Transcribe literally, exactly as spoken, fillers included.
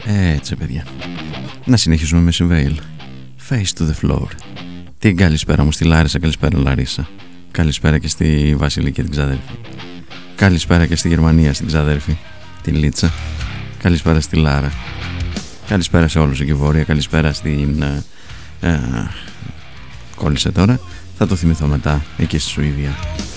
Έτσι παιδιά, να συνεχίσουμε με Συμβέιλ. Face to the floor. Την καλησπέρα μου στη Λάρισα, καλησπέρα Λαρίσα. Καλησπέρα και στη Βασιλική την ξαδέρφη. Καλησπέρα και στη Γερμανία στην ξαδέρφη, τη Λίτσα. Καλησπέρα στη Λάρα. Καλησπέρα σε όλους εκεί βόρεια. Καλησπέρα στην ε, ε, κόλλησε τώρα, θα το θυμηθώ μετά, εκεί στη Σουηδία.